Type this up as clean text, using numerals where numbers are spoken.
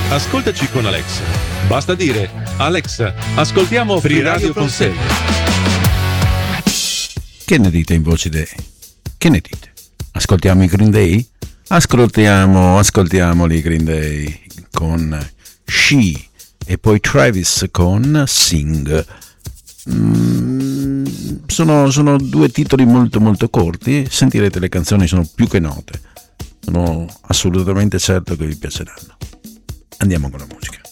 Ascoltaci con Alexa. Basta dire: Alexa, ascoltiamo Free Radio Consegna. Che ne dite in Voci Dei? Che ne dite? Ascoltiamo i Green Day? Ascoltiamoli i Green Day con She e poi Travis con Sing. Sono due titoli molto molto corti, sentirete le canzoni sono più che note, sono assolutamente certo che vi piaceranno. Andiamo con la musica.